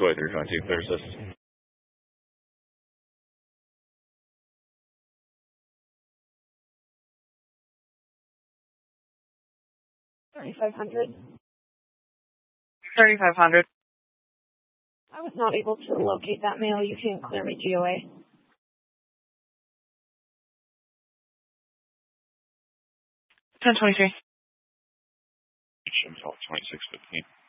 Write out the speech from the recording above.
62322, clear assist. 3500. 3500. I was not able to locate that male. You can clear me GOA. 1023. 2615.